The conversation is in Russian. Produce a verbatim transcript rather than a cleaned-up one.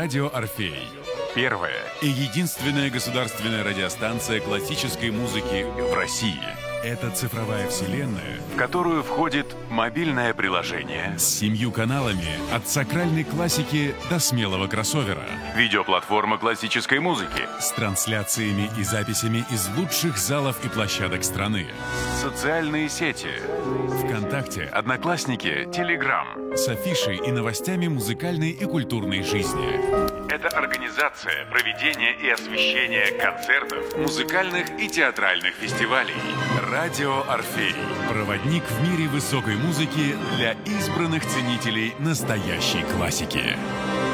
Радио Орфей. Первая и единственная государственная радиостанция классической музыки в России. Это цифровая вселенная, в которую входит мобильное приложение с семью каналами от сакральной классики до смелого кроссовера. Видеоплатформа классической музыки с трансляциями и записями из лучших залов и площадок страны. Социальные сети. ВКонтакте, Одноклассники, Телеграм. С афишей и новостями музыкальной и культурной жизни. Это организация, проведение и освещение концертов, музыкальных и театральных фестивалей. Радио Орфей. Проводник в мире высокой музыки для избранных ценителей настоящей классики.